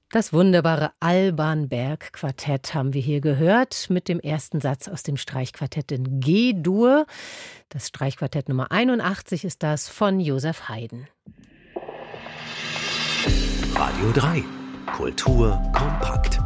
Das wunderbare Alban Berg Quartett haben wir hier gehört mit dem ersten Satz aus dem Streichquartett in G-Dur. Das Streichquartett Nummer 81 ist das von Josef Haydn. Radio 3. Kultur kompakt.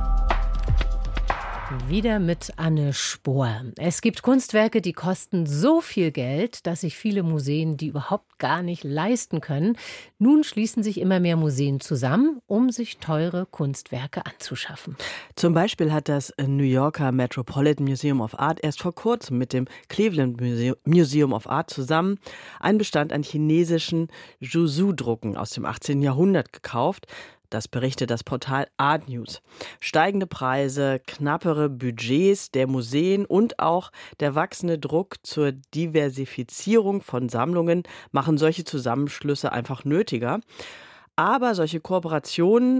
Wieder mit Anne Spohr. Es gibt Kunstwerke, die kosten so viel Geld, dass sich viele Museen die überhaupt gar nicht leisten können. Nun schließen sich immer mehr Museen zusammen, um sich teure Kunstwerke anzuschaffen. Zum Beispiel hat das New Yorker Metropolitan Museum of Art erst vor kurzem mit dem Cleveland Museum of Art zusammen einen Bestand an chinesischen Zhuzhou-Drucken aus dem 18. Jahrhundert gekauft. Das berichtet das Portal Art News. Steigende Preise, knappere Budgets der Museen und auch der wachsende Druck zur Diversifizierung von Sammlungen machen solche Zusammenschlüsse einfach nötiger. Aber solche Kooperationen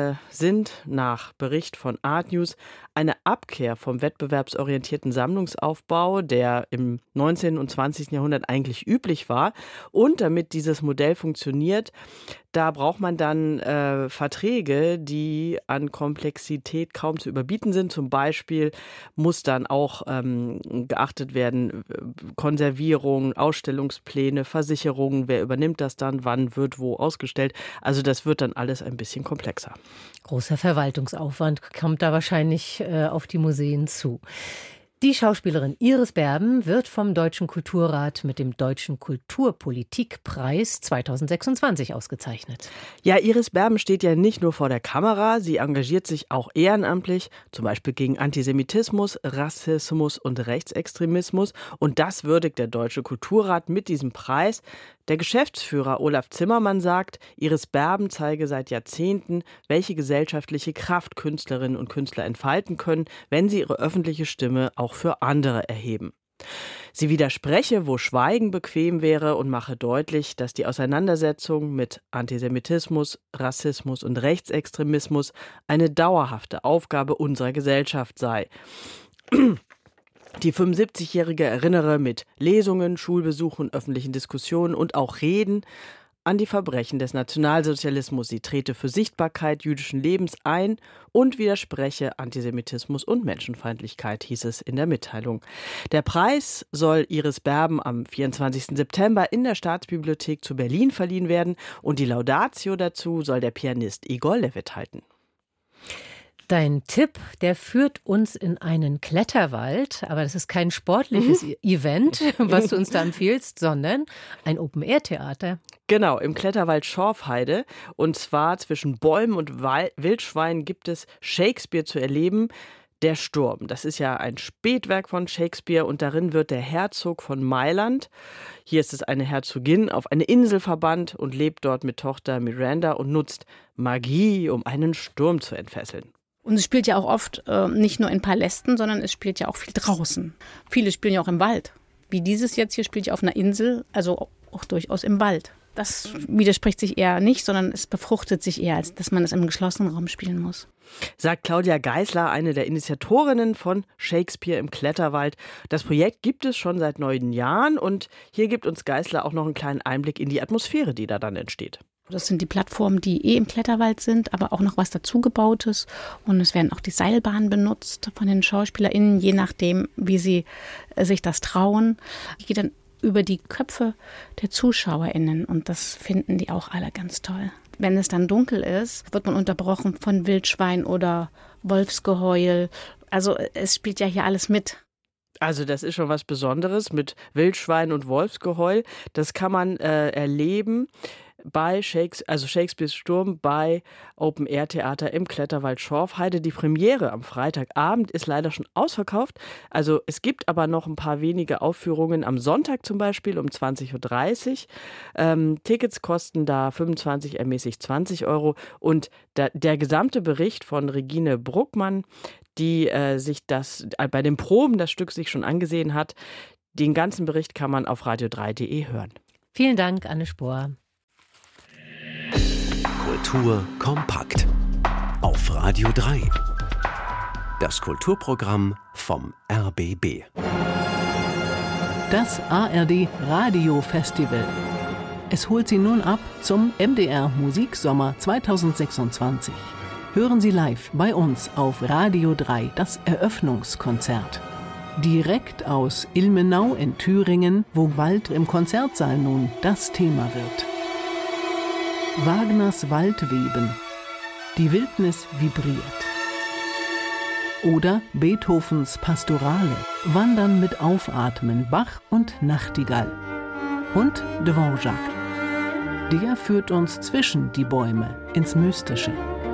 sind nach Bericht von Art News eine Abkehr vom wettbewerbsorientierten Sammlungsaufbau, der im 19. und 20. Jahrhundert eigentlich üblich war. Und damit dieses Modell funktioniert, da braucht man dann Verträge, die an Komplexität kaum zu überbieten sind. Zum Beispiel muss dann auch geachtet werden, Konservierung, Ausstellungspläne, Versicherungen, wer übernimmt das dann, wann wird wo ausgestellt. Also das wird dann alles ein bisschen komplexer. Großer Verwaltungsaufwand kommt da wahrscheinlich auf die Museen zu. Die Schauspielerin Iris Berben wird vom Deutschen Kulturrat mit dem Deutschen Kulturpolitikpreis 2026 ausgezeichnet. Ja, Iris Berben steht ja nicht nur vor der Kamera, sie engagiert sich auch ehrenamtlich, zum Beispiel gegen Antisemitismus, Rassismus und Rechtsextremismus. Und das würdigt der Deutsche Kulturrat mit diesem Preis. Der Geschäftsführer Olaf Zimmermann sagt, Iris Berben zeige seit Jahrzehnten, welche gesellschaftliche Kraft Künstlerinnen und Künstler entfalten können, wenn sie ihre öffentliche Stimme auch für andere erheben. Sie widerspreche, wo Schweigen bequem wäre und mache deutlich, dass die Auseinandersetzung mit Antisemitismus, Rassismus und Rechtsextremismus eine dauerhafte Aufgabe unserer Gesellschaft sei. Die 75-Jährige erinnere mit Lesungen, Schulbesuchen, öffentlichen Diskussionen und auch Reden an die Verbrechen des Nationalsozialismus. Sie trete für Sichtbarkeit jüdischen Lebens ein und widerspreche Antisemitismus und Menschenfeindlichkeit, hieß es in der Mitteilung. Der Preis soll Iris Berben am 24. September in der Staatsbibliothek zu Berlin verliehen werden und die Laudatio dazu soll der Pianist Igor Levit halten. Dein Tipp, der führt uns in einen Kletterwald, aber das ist kein sportliches Event, was du uns da empfiehlst, sondern ein Open-Air-Theater. Genau, im Kletterwald Schorfheide. Und zwar zwischen Bäumen und Wildschweinen gibt es Shakespeare zu erleben. Der Sturm, das ist ja ein Spätwerk von Shakespeare und darin wird der Herzog von Mailand, hier ist es eine Herzogin, auf eine Insel verbannt und lebt dort mit Tochter Miranda und nutzt Magie, um einen Sturm zu entfesseln. Und es spielt ja auch oft nicht nur in Palästen, sondern es spielt ja auch viel draußen. Viele spielen ja auch im Wald. Wie dieses jetzt hier spielt ja auf einer Insel, also auch durchaus im Wald. Das widerspricht sich eher nicht, sondern es befruchtet sich eher, als dass man es im geschlossenen Raum spielen muss. Sagt Claudia Geisler, eine der Initiatorinnen von Shakespeare im Kletterwald. Das Projekt gibt es schon seit 9 Jahren und hier gibt uns Geisler auch noch einen kleinen Einblick in die Atmosphäre, die da dann entsteht. Das sind die Plattformen, die im Kletterwald sind, aber auch noch was dazugebautes. Und es werden auch die Seilbahnen benutzt von den SchauspielerInnen, je nachdem, wie sie sich das trauen. Die geht dann über die Köpfe der ZuschauerInnen und das finden die auch alle ganz toll. Wenn es dann dunkel ist, wird man unterbrochen von Wildschwein oder Wolfsgeheul. Also es spielt ja hier alles mit. Also das ist schon was Besonderes mit Wildschwein und Wolfsgeheul. Das kann man erleben bei Shakespeares Sturm bei Open-Air-Theater im Kletterwald Schorfheide. Die Premiere am Freitagabend ist leider schon ausverkauft. Also es gibt aber noch ein paar wenige Aufführungen am Sonntag zum Beispiel um 20.30 Uhr. Tickets kosten da 25, ermäßigt 20 Euro. Und der gesamte Bericht von Regine Bruckmann, die sich das bei den Proben das Stück sich schon angesehen hat, den ganzen Bericht kann man auf radio3.de hören. Vielen Dank, Anne Spohr. Kultur kompakt auf Radio 3. Das Kulturprogramm vom RBB. Das ARD Radio Festival. Es holt Sie nun ab zum MDR Musiksommer 2026. hören Sie live bei uns auf Radio 3 das Eröffnungskonzert. Direkt aus Ilmenau in Thüringen, wo bald im Konzertsaal nun das Thema wird. Wagners Waldweben. Die Wildnis vibriert. Oder Beethovens Pastorale. Wandern mit Aufatmen, Bach und Nachtigall. Und Dvorak. Der führt uns zwischen die Bäume ins Mystische.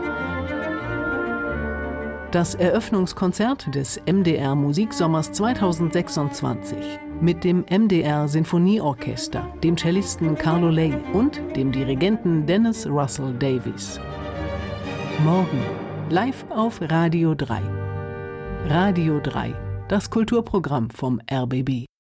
Das Eröffnungskonzert des MDR Musiksommers 2026 mit dem MDR Sinfonieorchester, dem Cellisten Carlo Ley und dem Dirigenten Dennis Russell Davies. Morgen live auf Radio 3. Radio 3, das Kulturprogramm vom RBB.